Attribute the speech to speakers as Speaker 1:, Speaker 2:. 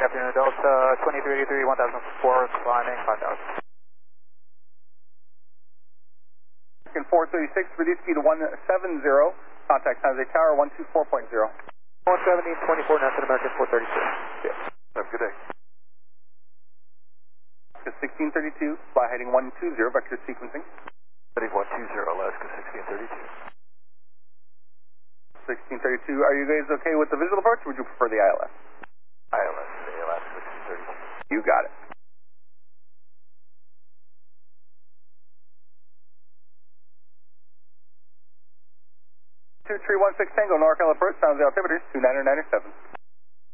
Speaker 1: afternoon, Delta 2383, 1004, climbing 5000.
Speaker 2: American 436, reduce speed to 170, contact San Jose Tower 124.0.
Speaker 1: 170, 24, Nelson American 436. Yeah.
Speaker 2: Have a good day. 1632, fly heading 120, vector sequencing.
Speaker 1: Heading 120, Alaska 1632.
Speaker 2: 1632, are you guys okay with the visual approach, or would you prefer the ILS?
Speaker 1: ILS, Alaska 1632.
Speaker 2: You got it. Two 316 Tango, NorCal approach, San Jose altimeter 2997.